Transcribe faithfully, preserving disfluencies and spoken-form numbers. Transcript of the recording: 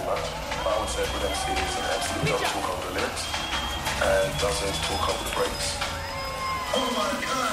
much. But I would say with M C is an M C who doesn't talk over the lyrics and doesn't talk over the breaks. Oh my God!